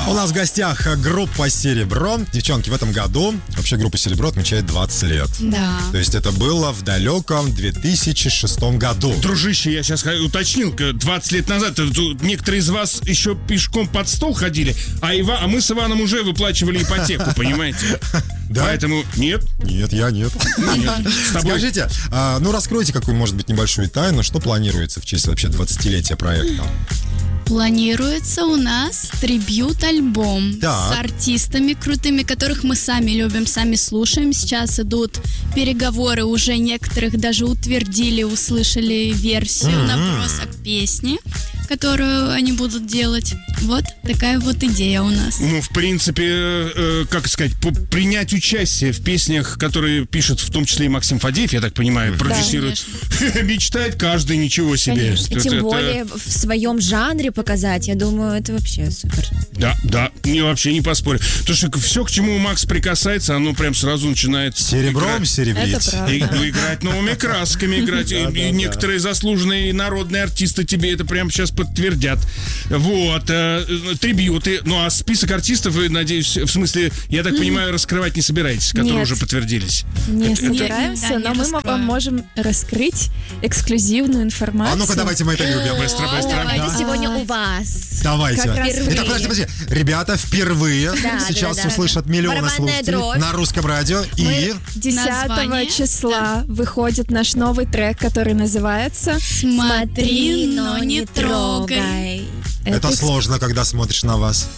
У нас в гостях группа «Серебро». Девчонки, в этом году вообще группа «Серебро» отмечает 20 лет. Да. То есть это было в далеком 2006 году. Дружище, я сейчас уточнил, 20 лет назад некоторые из вас еще пешком под стол ходили, а мы с Иваном уже выплачивали ипотеку, понимаете? Да? Поэтому нет. Нет, я нет. Скажите, раскройте какую, может быть, небольшую тайну, что планируется в честь вообще 20-летия проекта? Планируется у нас трибьют-альбом Так. с артистами крутыми, которых мы сами любим, сами слушаем. Сейчас идут переговоры, уже некоторых даже утвердили, услышали версию, набросок песни, которую они будут делать. Вот такая вот идея у нас. Ну, в принципе, принять участие в песнях, которые пишет в том числе и Максим Фадеев, я так понимаю, продюсирует. Мечтает каждый, ничего себе. Конечно. Тем более в своем жанре показать, я думаю, это вообще супер. Да, вообще не поспорю. Потому что все, к чему Макс прикасается, оно прям сразу начинает Серебром серебрить. Это правда. играть новыми красками, играть. И некоторые заслуженные народные артисты тебе это прямо сейчас подтвердят. Вот. Трибьюты. Ну, а список артистов, вы, надеюсь, в смысле, я так понимаю, раскрывать не собираетесь, которые Нет. уже подтвердились. Не Это- собираемся, Да, но не мы раскроем. вам можем раскрыть эксклюзивную информацию. А ну-ка, давайте мы это любим. Быстро. Давайте. Это сегодня у вас. Давайте. Как раз Итак, подожди. Ребята впервые Да, сейчас да. услышат миллионы Барабанная слушателей дробь. на русском радио. И 10 Название. числа выходит наш новый трек, который называется Смотри, но не трогай. это сложно, когда смотришь на вас.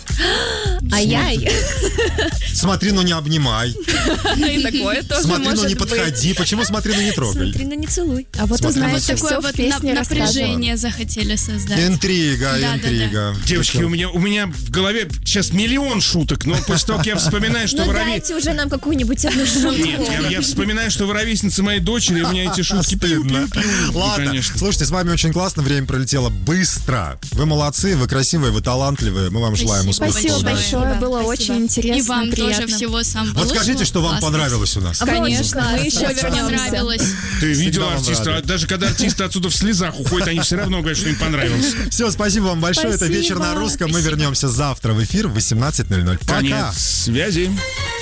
Ай-яй. Смотри, но не обнимай. И такое тоже Смотри, но может не быть. подходи. Почему смотри, но не трогай? Смотри, но не целуй. А вот Смотри, узнаете но- все Такое в вот песне напряжение захотели создать. Интрига, Да. интрига. Девочки, у меня в голове сейчас миллион шуток, но после того, как я вспоминаю, что Ну вы дайте уже нам какую-нибудь одну шутку. Нет, я вспоминаю, что вы ровесница моей дочери, у меня эти шутки Стыдно. Ладно, конечно. слушайте, с вами очень классно, время пролетело быстро. Вы молодцы, вы красивые, вы талантливые. Мы вам желаем успехов. Спасибо Спасибо большое. большое, было Спасибо. очень интересно, И вам приятно. тоже всего самого Вот лучшего. скажите, что вам Классно. понравилось у нас. Конечно, мы еще Очень вернемся. понравилось. Ты Всегда видела вам артиста? рады. Даже когда артисты отсюда в слезах уходят, они все равно говорят, что им понравилось. Все, спасибо вам большое. Это Спасибо. «Вечер на русском». Мы вернемся завтра в эфир в 18:00. Пока. Конец связи.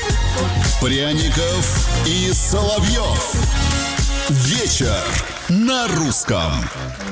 Пряников и Соловьев. Вечер на русском.